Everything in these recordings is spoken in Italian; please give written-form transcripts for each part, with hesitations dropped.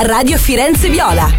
Radio Firenze Viola.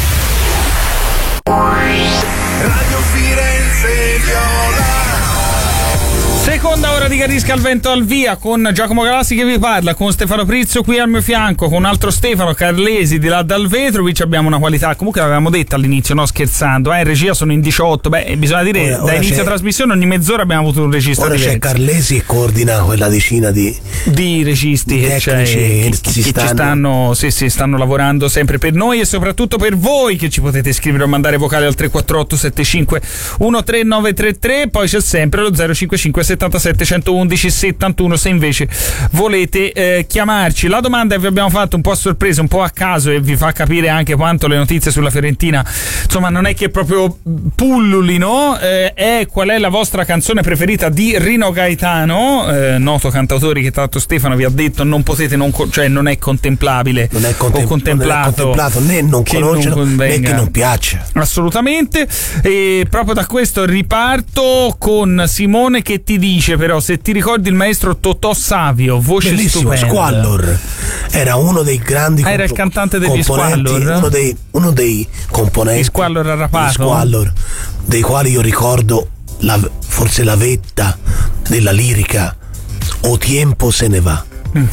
Radio Firenze Viola. Seconda ora di Carisca al vento al via, con Giacomo Galassi che vi parla, con Stefano Prizio qui al mio fianco, con un altro Stefano Carlesi di là dal vetro. Qui abbiamo una qualità, comunque l'avevamo detto all'inizio, no scherzando, in regia sono in 18, bisogna dire ora da inizio trasmissione ogni mezz'ora abbiamo avuto un regista ora diverso. C'è Carlesi che coordina quella decina di registi che ci stanno lavorando sempre per noi e soprattutto per voi, che ci potete scrivere o mandare vocali al 348 75 13933. Poi c'è sempre lo 055 77 111 71 se invece volete chiamarci. La domanda che vi abbiamo fatto un po' a sorpresa, un po' a caso, e vi fa capire anche quanto le notizie sulla Fiorentina insomma non è che proprio pullulino, è: qual è la vostra canzone preferita di Rino Gaetano, noto cantautore che tanto Stefano vi ha detto non potete non è contemplabile, non è contemplato né non conoscerlo né che non piaccia assolutamente. E proprio da questo riparto con Simone che ti dice, però, se ti ricordi il maestro Totò Savio, voce bellissimo, stupenda. Squallor era uno dei grandi era il cantante degli Squallor, uno dei componenti di Squallor Arrapato, Squallor, dei quali io ricordo forse la vetta della lirica O tiempo se ne va.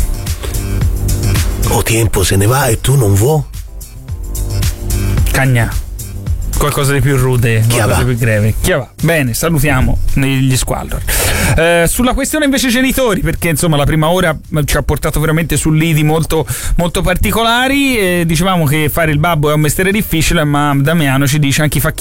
O tiempo se ne va e tu non vuoi Cagnà, qualcosa di più rude, qualcosa di più greve. Bene, salutiamo gli Squallor. Sulla questione invece genitori, perché insomma la prima ora ci ha portato veramente su liti molto, molto particolari. Dicevamo che fare il babbo è un mestiere difficile, ma Damiano ci dice anche